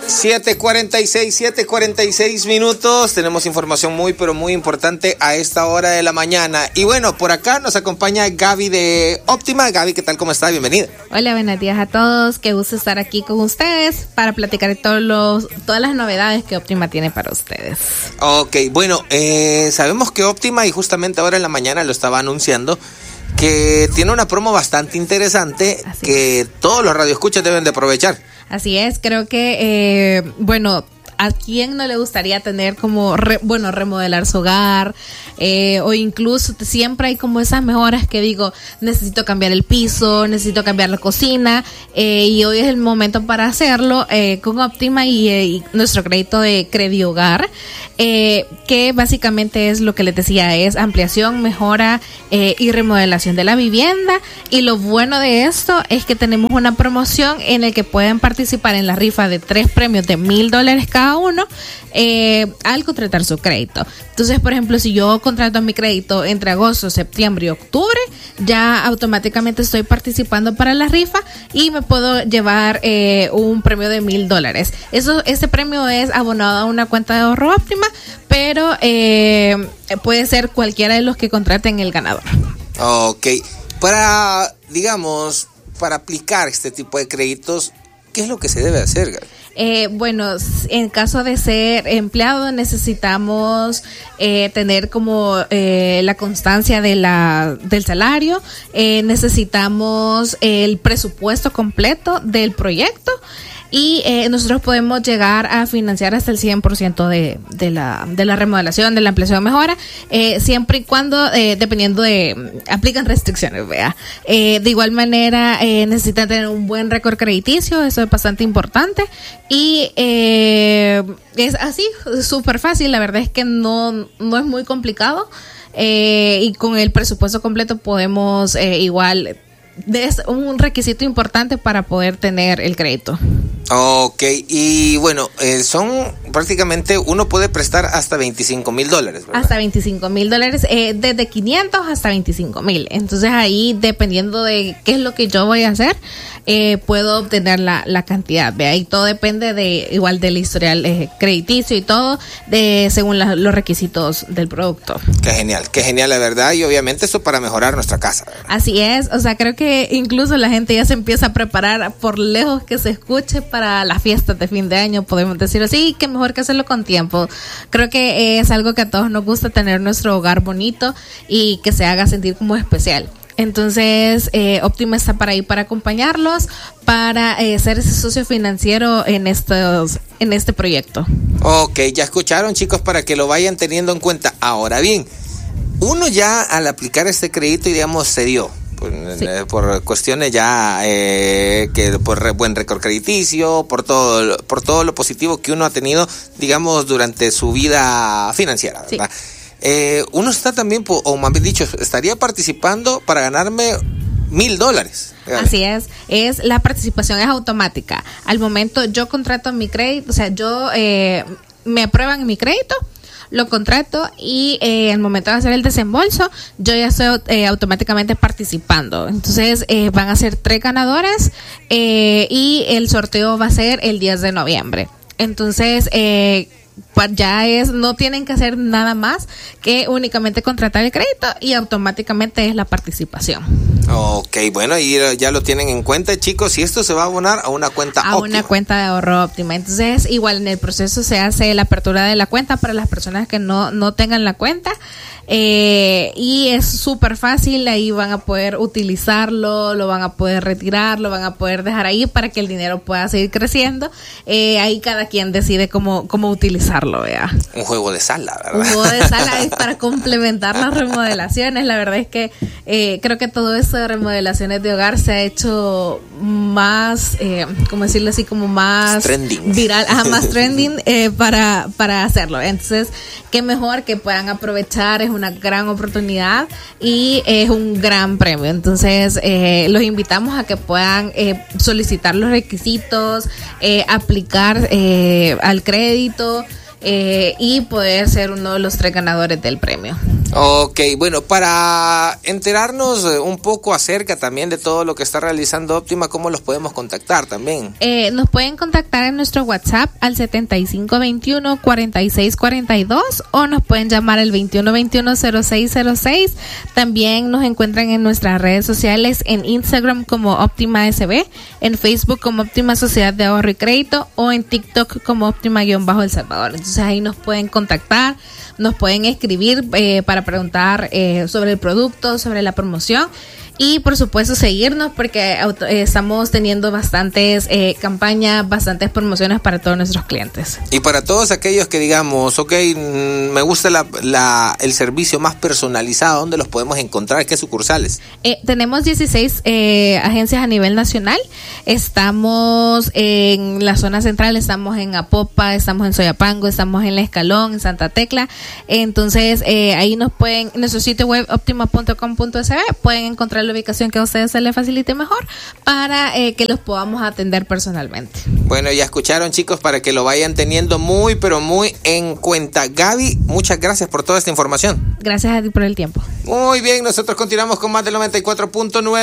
7:46 minutos. Tenemos información muy, pero muy importante a esta hora de la mañana. Y bueno, por acá nos acompaña Gaby de Optima. Gaby, ¿qué tal? ¿Cómo está? Bienvenida. Hola, buenos días a todos. Qué gusto estar aquí con ustedes para platicar de todas las novedades que Optima tiene para ustedes. Ok, bueno, sabemos que Optima, y justamente ahora en la mañana lo estaba anunciando, que tiene una promo bastante interesante. Así que todos los radioescuchas deben de aprovechar. Así es, creo que, ¿a quién no le gustaría tener como, remodelar su hogar? O incluso siempre hay como esas mejoras que digo, necesito cambiar el piso, necesito cambiar la cocina, y hoy es el momento para hacerlo con Optima y nuestro crédito de Crediogar, que básicamente es lo que les decía, es ampliación, mejora y remodelación de la vivienda. Y lo bueno de esto es que tenemos una promoción en la que pueden participar en la rifa de 3 premios de $1,000 cada uno al contratar su crédito. Entonces, por ejemplo, si yo contrato mi crédito entre agosto, septiembre y octubre, ya automáticamente estoy participando para la rifa y me puedo llevar un premio de $1,000. Ese premio es abonado a una cuenta de ahorro Optima, pero puede ser cualquiera de los que contraten el ganador. Ok, para aplicar este tipo de créditos, ¿qué es lo que se debe hacer, Gaby? En caso de ser empleado necesitamos tener como la constancia del salario, necesitamos el presupuesto completo del proyecto. Y nosotros podemos llegar a financiar hasta el 100% de la remodelación, de la ampliación mejora, siempre y cuando, dependiendo aplican restricciones, vea. De igual manera, necesitan tener un buen récord crediticio, eso es bastante importante. Y es así, súper fácil, la verdad es que no es muy complicado. Y con el presupuesto completo podemos igual... Es un requisito importante para poder tener el crédito. Ok, y bueno, son prácticamente, uno puede prestar hasta $25,000, ¿verdad? Hasta $25,000, desde 500 hasta 25,000. Entonces ahí, dependiendo de qué es lo que yo voy a hacer, puedo obtener la cantidad. ¿Ve? Ahí todo depende del historial crediticio y todo, según los requisitos del producto. Qué genial, la verdad, y obviamente esto para mejorar nuestra casa, ¿verdad? Así es, o sea, creo que incluso la gente ya se empieza a preparar, por lejos que se escuche, para las fiestas de fin de año, podemos decir así, que mejor que hacerlo con tiempo. Creo que es algo que a todos nos gusta, tener nuestro hogar bonito y que se haga sentir como especial. Entonces, Optima está para ahí para acompañarlos, para ser ese socio financiero en este proyecto. Ok, ya escucharon, chicos, para que lo vayan teniendo en cuenta. Ahora bien, uno ya al aplicar este crédito, digamos, se dio. Sí. Por cuestiones ya que por buen récord crediticio, por todo lo positivo que uno ha tenido, digamos, durante su vida financiera, ¿verdad? Sí. Uno está también, o más bien dicho, estaría participando para ganarme $1,000. Así es la participación es automática. Al momento yo contrato mi crédito, o sea, me aprueban mi crédito, lo contrato y al momento de hacer el desembolso yo ya estoy automáticamente participando. Entonces van a ser 3 ganadores y el sorteo va a ser el 10 de noviembre. Entonces no tienen que hacer nada más que únicamente contratar el crédito y automáticamente es la participación. Ok, bueno, y ya lo tienen en cuenta, chicos, y esto se va a abonar a una cuenta Optima. Una cuenta de ahorro Optima. Entonces, igual en el proceso se hace la apertura de la cuenta para las personas que no tengan la cuenta. Y es súper fácil, ahí van a poder utilizarlo, lo van a poder retirar, lo van a poder dejar ahí para que el dinero pueda seguir creciendo. Ahí cada quien decide cómo utilizarlo, vea. Un juego de sala, ¿verdad? Un juego de sala es para complementar las remodelaciones. La verdad es que creo que todo eso de remodelaciones de hogar se ha hecho más, ¿cómo decirlo así? Como más trending. Viral, más trending para hacerlo. Entonces, qué mejor que puedan aprovechar, es una gran oportunidad y es un gran premio. Entonces, los invitamos a que puedan solicitar los requisitos, aplicar al crédito y poder ser uno de los 3 ganadores del premio. Ok, bueno, para enterarnos un poco acerca también de todo lo que está realizando Óptima, ¿cómo los podemos contactar también? Nos pueden contactar en nuestro WhatsApp al 7521-4642 o nos pueden llamar al 2121-0606. También nos encuentran en nuestras redes sociales, en Instagram como Óptima SB, en Facebook como Óptima Sociedad de Ahorro y Crédito o en TikTok como Óptima-El Salvador. Entonces ahí nos pueden contactar, nos pueden escribir para preguntar sobre el producto, sobre la promoción. Y por supuesto seguirnos porque estamos teniendo bastantes campañas, bastantes promociones para todos nuestros clientes. Y para todos aquellos que digamos, me gusta el servicio más personalizado, ¿dónde los podemos encontrar? ¿Qué sucursales? Tenemos 16 agencias a nivel nacional. Estamos en la zona central, estamos en Apopa, estamos en Soyapango, estamos en La Escalón, en Santa Tecla. Entonces ahí nos pueden, en nuestro sitio web optima.com.sb pueden encontrar la ubicación que a ustedes se les facilite mejor para que los podamos atender personalmente. Bueno, ya escucharon, chicos, para que lo vayan teniendo muy, pero muy en cuenta. Gaby, muchas gracias por toda esta información. Gracias a ti por el tiempo. Muy bien, nosotros continuamos con más del 94.9.